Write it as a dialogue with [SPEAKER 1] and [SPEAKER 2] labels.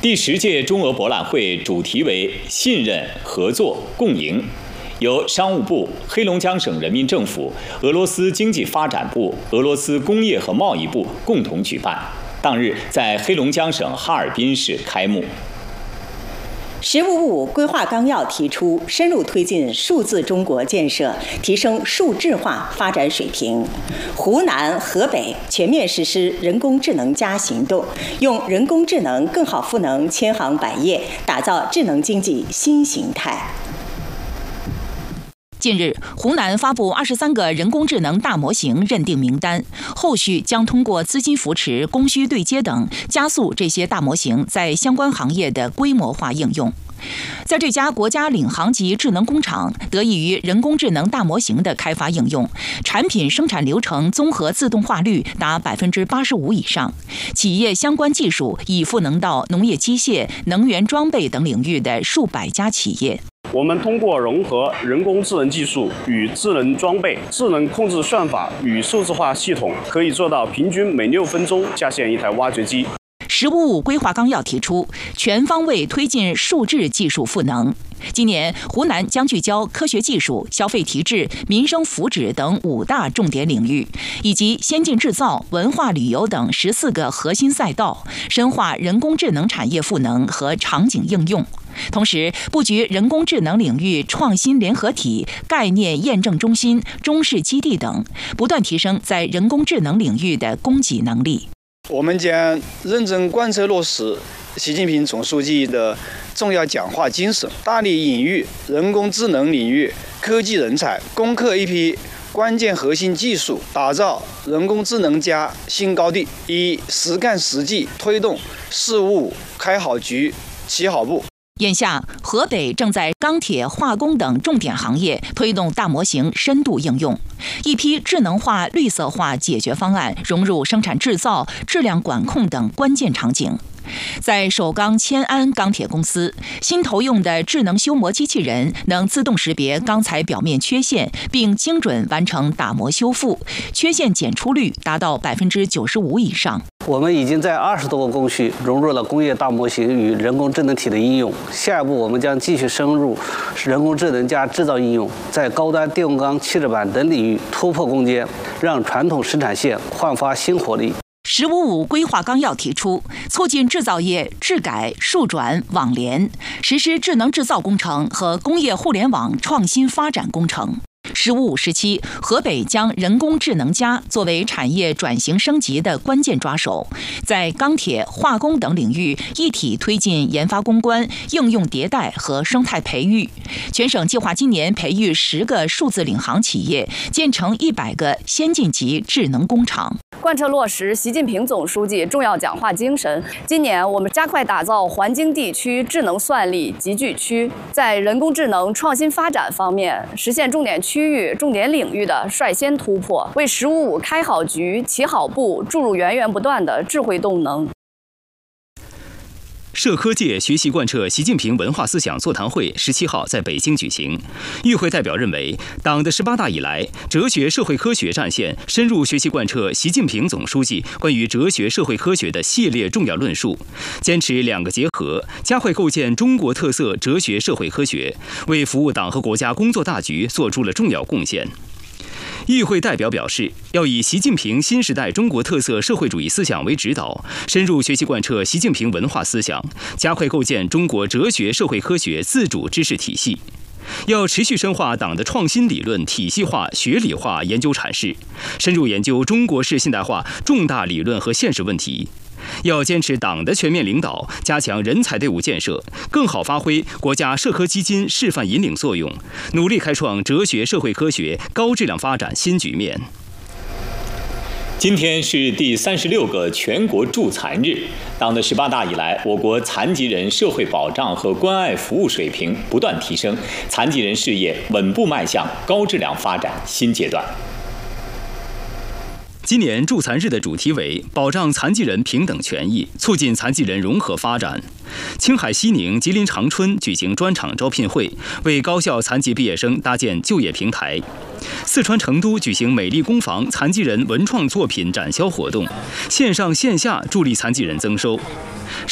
[SPEAKER 1] 第10届中俄博览会主题为“信任、合作、共赢”，由商务部、黑龙江省人民政府、俄罗斯经济发展部、俄罗斯工业和贸易部共同举办，当日在黑龙江省哈尔滨市开幕。
[SPEAKER 2] “十五五”规划纲要提出，深入推进数字中国建设，提升数智化发展水平。湖南、河北全面实施人工智能行动，用人工智能更好赋能千行百业，打造智能经济新形态。
[SPEAKER 3] 近日，湖南发布23个人工智能大模型认定名单，后续将通过资金扶持、供需对接等，加速这些大模型在相关行业的规模化应用。在这家国家领航级智能工厂，得益于人工智能大模型的开发应用，产品生产流程综合自动化率达85%以上，企业相关技术已赋能到农业机械、能源装备等领域的数百家企业。
[SPEAKER 4] 我们通过融合人工智能技术与智能装备、智能控制算法与数字化系统，可以做到平均每6分钟下线一台挖掘机。
[SPEAKER 3] “十五五”规划纲要提出，全方位推进数智技术赋能。今年，湖南将聚焦科学技术、消费提质、民生福祉等5大重点领域，以及先进制造、文化旅游等14个核心赛道，深化人工智能产业赋能和场景应用。同时，布局人工智能领域创新联合体、概念验证中心、中试基地等，不断提升在人工智能领域的供给能力。
[SPEAKER 5] 我们将认真贯彻落实习近平总书记的重要讲话精神，大力引育人工智能领域科技人才，攻克一批关键核心技术，打造人工智能新高地，以实干实际推动“十五五”开好局、起好步。
[SPEAKER 3] 眼下，河北正在钢铁、化工等重点行业推动大模型深度应用，一批智能化、绿色化解决方案融入生产制造、质量管控等关键场景。在首钢千安钢铁公司，新投用的智能修磨机器人能自动识别钢材表面缺陷，并精准完成打磨修复，缺陷检出率达到95%以上。
[SPEAKER 6] 我们已经在20多个工序融入了工业大模型与人工智能体的应用，下一步我们将继续深入人工智能制造应用，在高端电工钢、汽车板等领域突破攻坚，让传统生产线焕发新活力。
[SPEAKER 3] “十五五”规划纲要提出，促进制造业智改、数转、网联，实施智能制造工程和工业互联网创新发展工程。“十五五”时期，河北将人工智能作为产业转型升级的关键抓手，在钢铁、化工等领域一体推进研发攻关、应用迭代和生态培育。全省计划今年培育10个数字领航企业，建成100个先进级智能工厂。
[SPEAKER 7] 贯彻落实习近平总书记重要讲话精神，今年我们加快打造环京地区智能算力集聚区，在人工智能创新发展方面实现重点区域、重点领域的率先突破，为“十五五”开好局、起好步注入源源不断的智慧动能。
[SPEAKER 1] 社科界学习贯彻习近平文化思想座谈会17号在北京举行。与会代表认为，党的18大以来，哲学社会科学战线深入学习贯彻习近平总书记关于哲学社会科学的系列重要论述，坚持2个结合，加快构建中国特色哲学社会科学，为服务党和国家工作大局做出了重要贡献。与会代表表示，要以习近平新时代中国特色社会主义思想为指导，深入学习贯彻习近平文化思想，加快构建中国哲学社会科学自主知识体系。要持续深化党的创新理论体系化、学理化研究阐释，深入研究中国式现代化重大理论和现实问题。要坚持党的全面领导，加强人才队伍建设，更好发挥国家社科基金示范引领作用，努力开创哲学社会科学高质量发展新局面。今天是第36个全国助残日。党的18大以来，我国残疾人社会保障和关爱服务水平不断提升，残疾人事业稳步迈向高质量发展新阶段。今年助残日的主题为保障残疾人平等权益，促进残疾人融合发展。青海西宁、吉林长春举行专场招聘会，为高校残疾毕业生搭建就业平台。四川成都举行美丽工坊残疾人文创作品展销活动，线上线下助力残疾人增收。